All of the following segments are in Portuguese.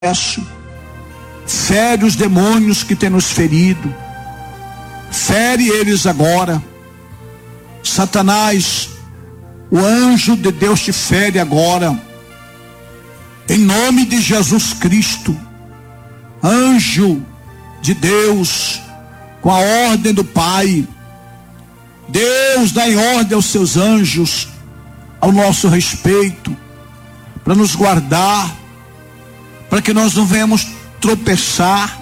fere os demônios que têm nos ferido, fere eles agora. Satanás, o anjo de Deus te fere agora, em nome de Jesus Cristo. Anjo de Deus, com a ordem do Pai, Deus dá em ordem aos seus anjos ao nosso respeito, para nos guardar, para que nós não venhamos tropeçar.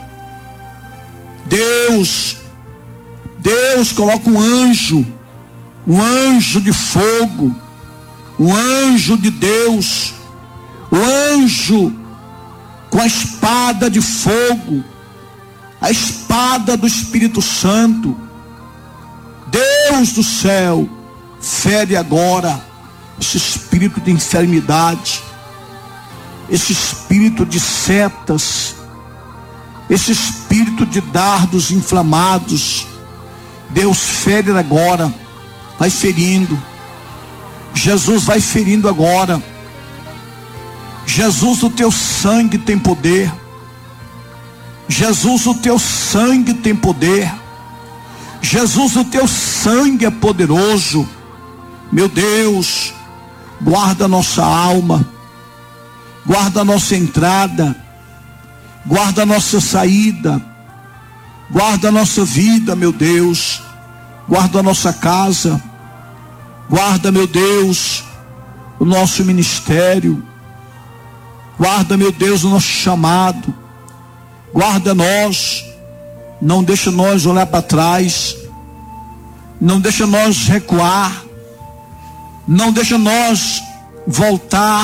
Deus coloca um anjo de fogo, um anjo de Deus, o anjo com a espada de fogo, a espada do Espírito Santo. Deus do céu, fere agora esse espírito de enfermidade, esse espírito de setas, esse espírito de dardos inflamados. Deus fere agora, vai ferindo. Jesus vai ferindo agora. Jesus, o teu sangue tem poder. Jesus, o teu sangue tem poder. Jesus, o teu sangue é poderoso. Meu Deus, guarda a nossa alma, guarda a nossa entrada, guarda a nossa saída, guarda a nossa vida, meu Deus, guarda a nossa casa, guarda, meu Deus, o nosso ministério, guarda, meu Deus, o nosso chamado, guarda nós, não deixa nós olhar para trás, não deixa nós recuar, não deixa nós voltar,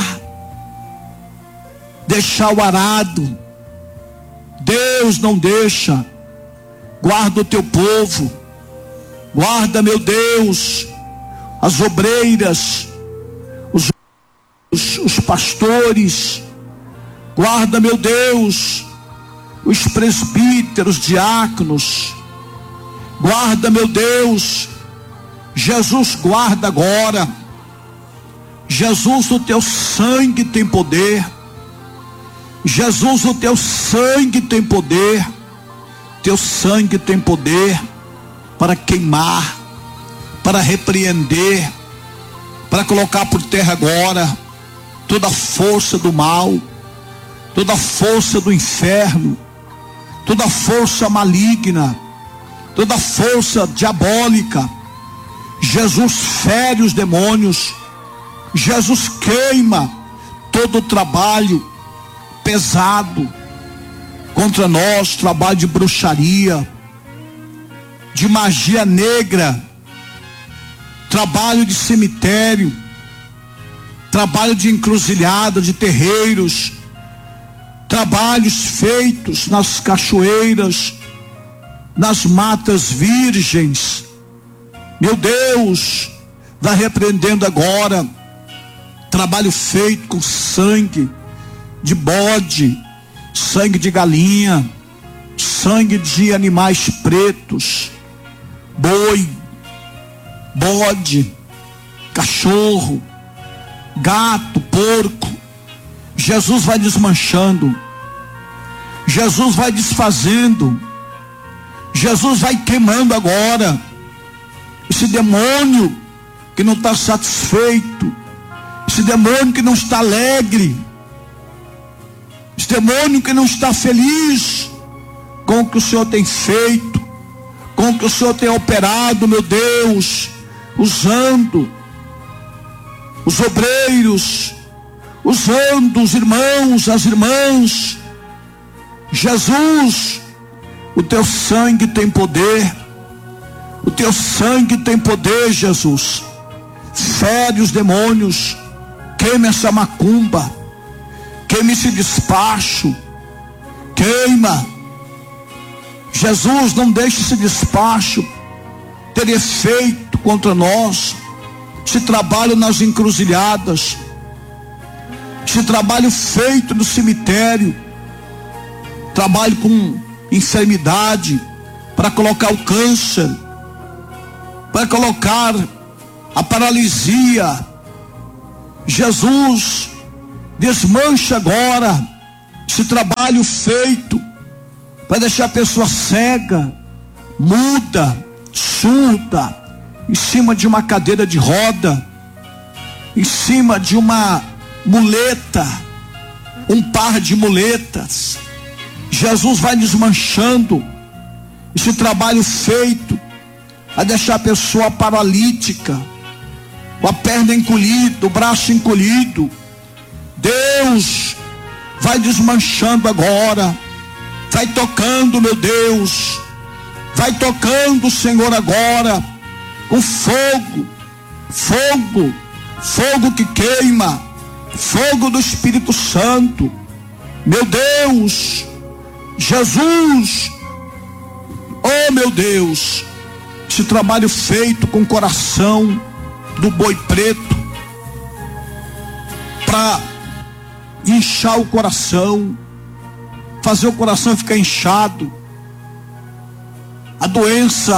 deixar o arado. Deus não deixa. Guarda o teu povo, guarda, meu Deus, as obreiras, os pastores, guarda, meu Deus, os presbíteros, diáconos, guarda, meu Deus. Jesus, guarda agora. Jesus, o teu sangue tem poder. Jesus, o teu sangue tem poder. Teu sangue tem poder para queimar, para repreender, para colocar por terra agora toda a força do mal, toda a força do inferno, toda a força maligna, toda a força diabólica. Jesus fere os demônios. Jesus queima todo o trabalho pesado contra nós, trabalho de bruxaria, de magia negra, trabalho de cemitério, trabalho de encruzilhada, de terreiros, trabalhos feitos nas cachoeiras, nas matas virgens. Meu Deus, vai repreendendo agora trabalho feito com sangue de bode, sangue de galinha, sangue de animais pretos, boi, bode, cachorro, gato, porco. Jesus vai desmanchando, Jesus vai desfazendo, Jesus vai queimando agora esse demônio que não está satisfeito, esse demônio que não está alegre, esse demônio que não está feliz com o que o Senhor tem feito, com o que o Senhor tem operado, meu Deus, usando os obreiros, usando os irmãos, as irmãs. Jesus, o teu sangue tem poder, o teu sangue tem poder, Jesus. Fere os demônios, queima essa macumba, queima esse despacho, queima. Jesus, não deixe esse despacho ter efeito contra nós. Esse trabalho nas encruzilhadas, esse trabalho feito no cemitério, trabalho com enfermidade, para colocar o câncer, para colocar a paralisia. Jesus, desmancha agora Esse trabalho feito para deixar a pessoa cega, muda, surda, em cima de uma cadeira de roda, em cima de uma muleta, um par de muletas. Jesus vai desmanchando esse trabalho feito a deixar a pessoa paralítica, com a perna encolhida, o braço encolhido. Deus vai desmanchando agora, vai tocando, meu Deus, vai tocando, Senhor, agora, com fogo, fogo, fogo que queima, fogo do Espírito Santo, meu Deus, Jesus, oh meu Deus, esse trabalho feito com o coração do boi preto, para inchar o coração, fazer o coração ficar inchado, a doença,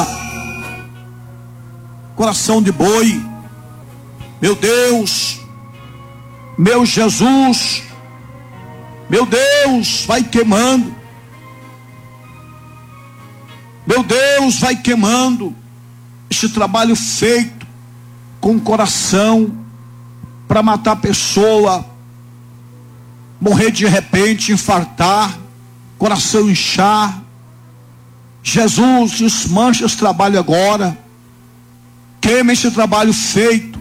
coração de boi, meu Deus, meu Jesus, meu Deus, vai queimando, meu Deus, vai queimando, este trabalho feito com o coração, para matar a pessoa, morrer de repente, infartar, coração inchar. Jesus, desmancha esse trabalho agora, queima esse trabalho feito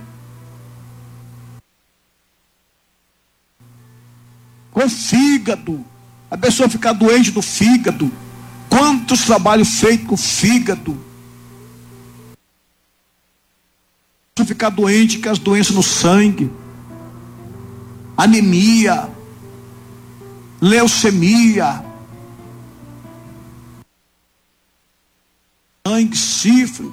com fígado, a pessoa ficar doente do fígado. Quantos trabalhos feitos com fígado, ficar doente com as doenças no sangue, anemia, leucemia, sangue, sífilis,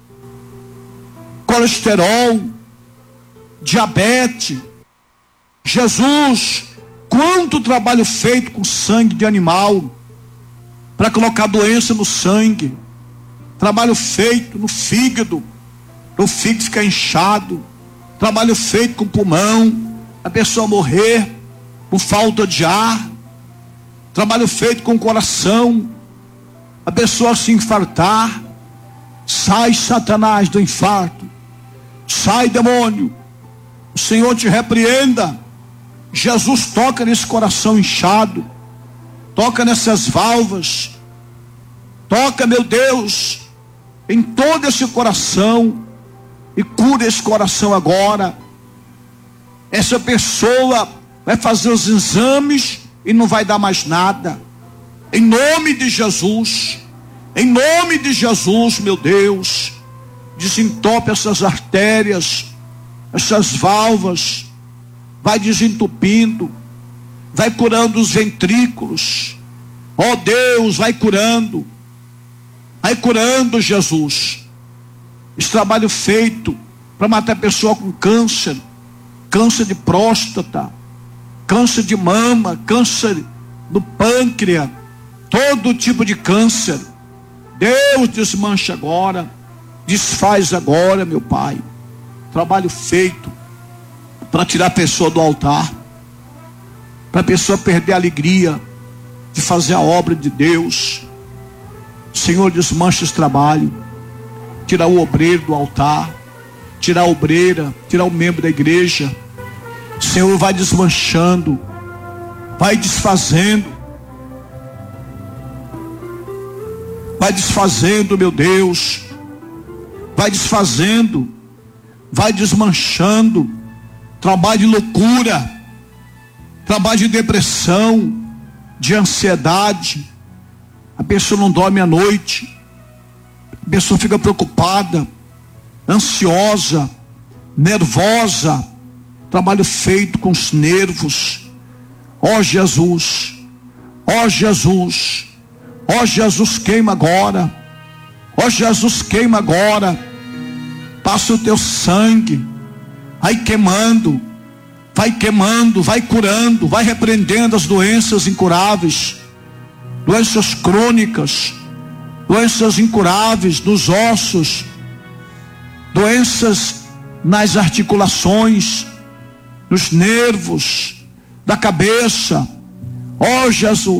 colesterol, diabetes. Jesus, quanto trabalho feito com sangue de animal, para colocar doença no sangue, trabalho feito no fígado, o fígado fica inchado, trabalho feito com o pulmão, a pessoa morrer por falta de ar, trabalho feito com o coração, a pessoa se infartar. Sai, Satanás, do infarto, sai, demônio, o Senhor te repreenda. Jesus toca nesse coração inchado, toca nessas válvulas, toca, meu Deus, em todo esse coração, e cura esse coração agora. Essa pessoa vai fazer os exames e não vai dar mais nada, em nome de Jesus, em nome de Jesus, meu Deus, desentope essas artérias, essas válvulas, vai desentupindo, vai curando os ventrículos, ó Deus, vai curando, Jesus. Esse trabalho feito para matar a pessoa com câncer, câncer de próstata, câncer de mama, câncer do pâncreas, todo tipo de câncer. Deus, desmancha agora, desfaz agora, meu Pai. Trabalho feito para tirar a pessoa do altar, para a pessoa perder a alegria de fazer a obra de Deus. Senhor, desmancha esse trabalho, tirar o obreiro do altar, tirar a obreira, tirar o membro da igreja. Senhor, vai desmanchando, vai desfazendo, meu Deus, vai desfazendo, vai desmanchando. Trabalho de loucura, trabalho de depressão, de ansiedade. A pessoa não dorme à noite, a pessoa fica preocupada, ansiosa, nervosa. Trabalho feito com os nervos. Ó Jesus, ó Jesus, ó Jesus, queima agora, ó Jesus, queima agora. Passa o teu sangue, vai queimando, vai curando, vai repreendendo as doenças incuráveis, doenças crônicas, doenças incuráveis dos ossos, doenças nas articulações, nos nervos da cabeça. Ó Jesus.